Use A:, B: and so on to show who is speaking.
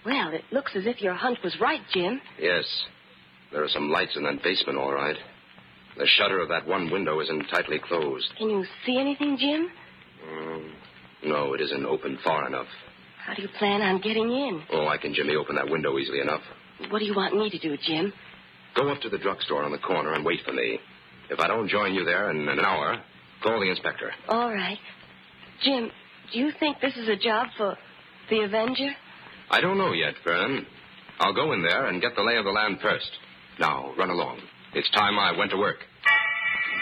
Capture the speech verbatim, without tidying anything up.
A: Well, it looks as if your hunch was right, Jim.
B: Yes. There are some lights in that basement, all right. The shutter of that one window isn't tightly closed.
A: Can you see anything, Jim?
B: Mm, no, it isn't open far enough.
A: How do you plan on getting in?
B: Oh, I can, Jimmy, open that window easily enough.
A: What do you want me to do, Jim?
B: Go up to the drugstore on the corner and wait for me. If I don't join you there in an hour, call the inspector.
A: All right. Jim, do you think this is a job for the Avenger?
B: I don't know yet, Fern. I'll go in there and get the lay of the land first. Now, run along. It's time I went to work.